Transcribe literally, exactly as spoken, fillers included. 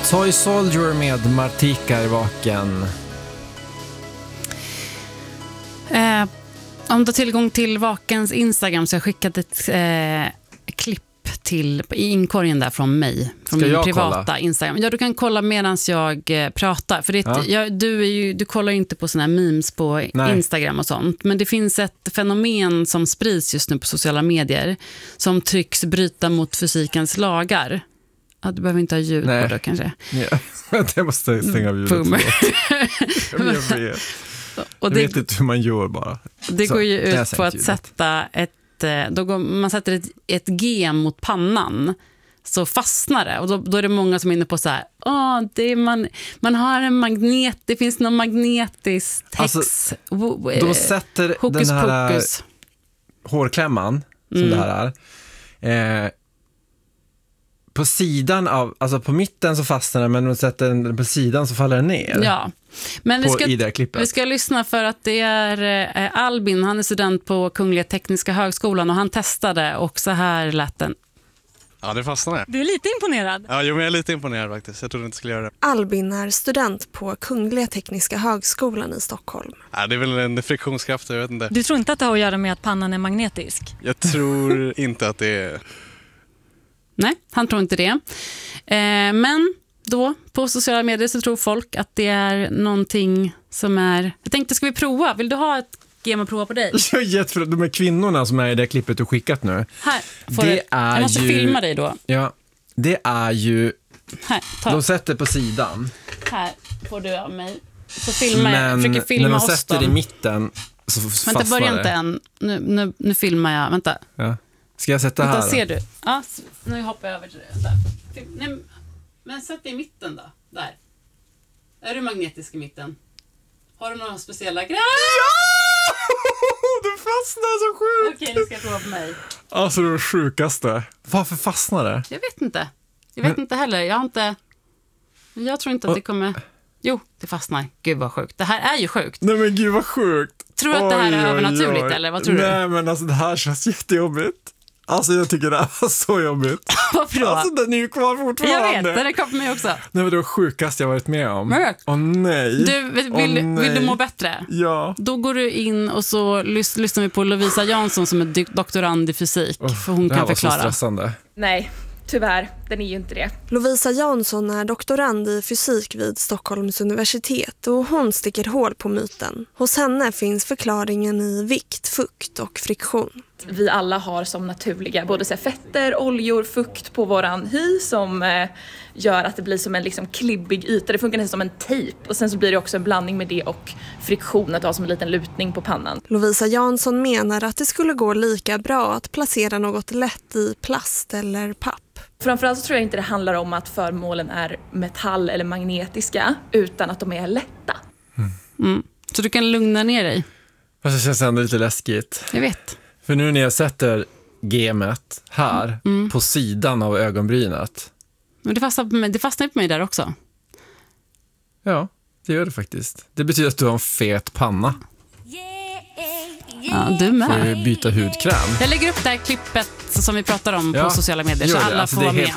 Toy Soldier med Martika i vaken. Eh, om du har tillgång till Vakens Instagram så har jag skickat ett eh, klipp till, i inkorgen där från mig. Från Ska min jag privata kolla? Instagram. Ja, du kan kolla medan jag eh, pratar. För det, Ja. jag, du, är ju, du kollar ju inte på såna här memes på Nej. Instagram och sånt. Men det finns ett fenomen som sprids just nu på sociala medier som tycks bryta mot fysikens lagar. Ja, du behöver inte ha ljud Nej. på det kanske. Ja. Jag måste stänga av ljudet. Boomer. Jag vet, Och jag det, vet inte hur man gör bara. det Så, går ju det har ut sänkt på att ljudet. sätta ett, då går, man sätter ett, ett G mot pannan så fastnar det. Och då, då är det många som är inne på så här, åh, det är man, man har en magnet, det finns någon magnetisk text. Alltså, wo- De eh, sätter hokus den här pokus. hårklämman som Mm. det här är eh, på sidan av, alltså på mitten så fastnar den, men om du sätter den på sidan så faller den ner. Ja, men vi På, ska, i det här klippet. vi ska lyssna för att det är eh, Albin, han är student på Kungliga Tekniska högskolan och han testade och så här lät den. Ja, det fastnade. Du är lite imponerad. Ja, jo, men jag är lite imponerad faktiskt. Jag trodde inte skulle göra det. Albin är student på Kungliga Tekniska högskolan i Stockholm. Ja, det är väl en friktionskraft, jag vet inte. Du tror inte att det har att göra med att pannan är magnetisk? Jag tror inte att det är... Nej, han tror inte det. Eh, men då på sociala medier så tror folk att det är någonting som är... Jag tänkte, ska vi prova? Vill du ha ett game att prova på dig? Jag är jätteförlåt, de här kvinnorna som är i det klippet du skickat nu. Här får Det du. är Jag måste ju- filma dig då. Ja, det är ju, Här, ta. de sätter på sidan. Här får du av mig. Så filmar jag. Jag Men försöker filma när man oss sätter då. i mitten så fastnar Vänta, börja det. inte än. Nu, nu, nu filmar jag. Vänta. Ja. Ska jag sätta Vänta, här? ser du? Ja, s- nu hoppar jag över till det. Där. Film- Nej, men sätt dig i mitten då. Där. Är du magnetisk i mitten? Har du några speciella grejer? Det fastnar så sjukt! Okej, nu ska jag prova på mig. Alltså det är det sjukaste. Varför fastnar det? Jag vet inte. Jag vet Men- inte heller. Jag har inte... Jag tror inte att det kommer... Jo, det fastnar. Gud vad sjukt. Det här är ju sjukt. Nej men gud vad sjukt. Tror du att det här är Oj, oj, övernaturligt, oj. eller vad tror du? Nej men alltså det här känns jättejobbigt. Alltså jag tycker det här var så jobbigt. Varför då? Alltså den är ju kvar fortfarande. Jag vet, den är kvar på mig också. Nej men det var sjukaste jag varit med om. Men- Åh nej. Du, vill, Åh, vill, vill nej. du må bättre? Ja. Då går du in och så lys- lyssnar vi på Lovisa Jansson som är dy- doktorand i fysik. För hon Det här kan var så förklara. stressande. Nej, tyvärr. Den är ju inte det. Lovisa Jansson är doktorand i fysik vid Stockholms universitet och hon sticker hål på myten. Hos henne finns förklaringen i vikt, fukt och friktion. Vi alla har som naturliga både så här fetter, oljor, fukt på våran hy som eh, gör att det blir som en liksom klibbig yta. Det funkar nästan som en tejp. Och sen så blir det också en blandning med det och friktion, att ha som en liten lutning på pannan. Lovisa Jansson menar att det skulle gå lika bra att placera något lätt i plast eller papp. Framförallt så tror jag inte det handlar om att föremålen är metall eller magnetiska, utan att de är lätta. Mm. Så du kan lugna ner dig. Fast det känns ändå lite läskigt. Jag vet. För nu när jag sätter gemet här Mm. på sidan av ögonbrynet. Men det fastnar på mig, det fastnar på mig där också. Ja, det gör det faktiskt. Det betyder att du har en fet panna. Ja, du Får med. du byta hudkräm. Jag lägger upp det här klippet som vi pratar om Ja, på sociala medier så gör det. alla Alltså, får det är vara helt